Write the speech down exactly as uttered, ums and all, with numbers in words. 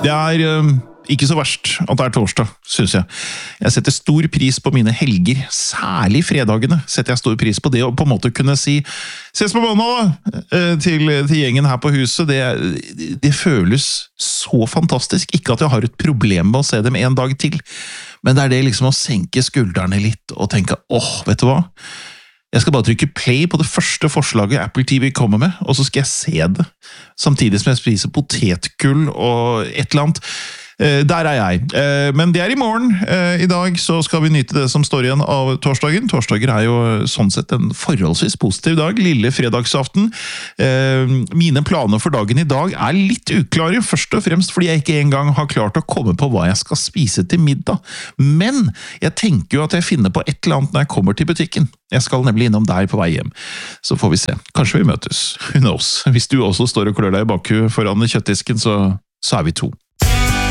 Det er um, ikke så verst at det er torsdag, synes jeg. Jeg setter stor pris på mine helger, særlig fredagene setter jeg stor pris på det, og på en måte kunne si «Ses på bånda da!» til, til gjengen her på huset. Det, det føles så fantastisk. Ikke at jeg har et problem med å se dem en dag til, men det er det liksom å senke skuldrene litt og tenke «Åh, vet du hva?» Jeg skal bare trykke play på det første forslaget Apple T V kommer med, og så skal jeg se det, samtidig som jeg spiser potetgull og et eller annet. Eh, der er jeg. Eh, men det er i morgen. Eh, I dag så skal vi nyte det som står igjen av torsdagen. Torsdager er jo sånn sett en forholdsvis positiv dag, lille fredagsaften. Eh, mine planer for dagen i dag er litt uklare, først og fremst fordi jeg ikke engang har klart å komme på hva jeg skal spise til middag. Men jeg tenker jo at jeg finner på et eller annet når jeg kommer til butikken. Jeg skal nemlig innom der på vei hjem. Så får vi se. Kanskje vi møtes. Who knows? Hvis du også står og klør deg i bakhuet foran kjøttdisken, så, så er vi to.